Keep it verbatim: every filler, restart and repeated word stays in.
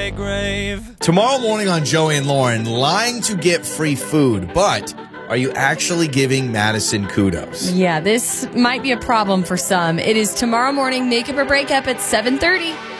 my grave. Tomorrow morning on Joey and Lauren, lying to get free food, but are you actually giving Madison kudos? Yeah, this might be a problem for some. It is tomorrow morning, Makeup or Breakup at seven thirty.